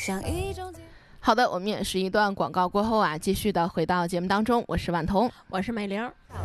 好的，我们也是一段广告过后啊，继续的回到节目当中。我是婉彤， 我是美玲。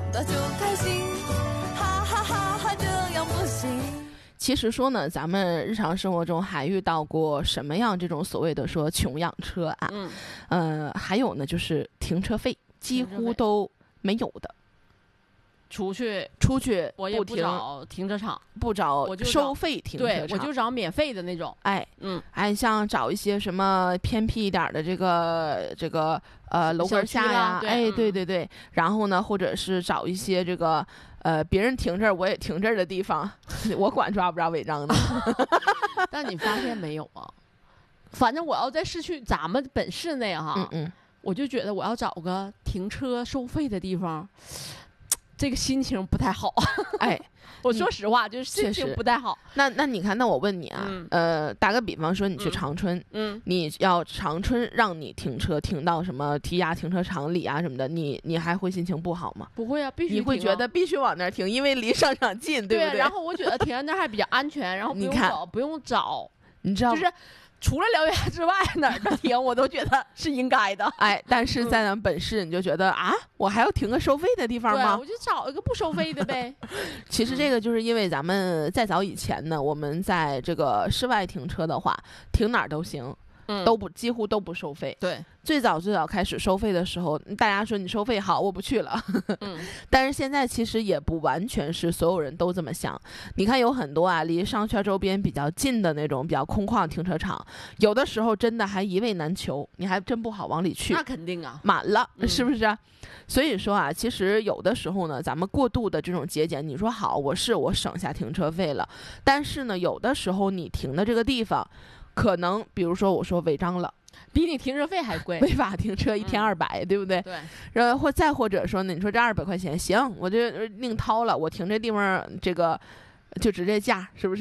其实说呢，咱们日常生活中还遇到过什么样这种所谓的说穷养车啊？还有呢，就是停车费几乎都没有的。 出去我也不找停车场， 不找收费停车场， 对，我就找免费的那种。 像找一些什么偏僻一点的这个楼根下呀，对，然后呢，或者是找一些这个别人停这儿我也停这儿的地方，我管抓不着违章的。 但你发现没有啊？反正我要在市区，咱们本市内哈，我就觉得我要找个停车收费的地方。这个心情不太好，我说实话，就是心情不太好。 那你看，那我问你啊，打个比方说，你去长春，你要长春让你停车停到什么提辖停车场里啊什么的，你还会心情不好吗？ 不会啊，必须停啊。 你会觉得必须往那儿停，因为离商场近，对不对？ 然后我觉得停在那儿还比较安全，然后不用找， 你知道就是。除了辽源之外，哪儿的停我都觉得是应该的。 但是在咱们本市，你就觉得啊，我还要停个收费的地方吗？ 我就找一个不收费的呗。 其实这个就是因为咱们再早以前呢，我们在这个室外停车的话，停哪儿都行。几乎都不收费。 对， 最早开始收费的时候，大家说你收费好，我不去了。但是现在其实也不完全是所有人都这么想。你看有很多啊，离商圈周边比较近的那种比较空旷停车场，有的时候真的还一位难求，你还真不好往里去。 那肯定啊， 满了，是不是？所以说啊，其实有的时候呢，咱们过度的这种节俭，你说好，我省下停车费了，但是呢，有的时候你停的这个地方。可能比如说我说违章了， 比你停车费还贵， 违法停车1天200，对不对？ 对。 然后再或者说呢，你说这200块钱行，我就另掏了，我停这地方这个就值这价，是不是？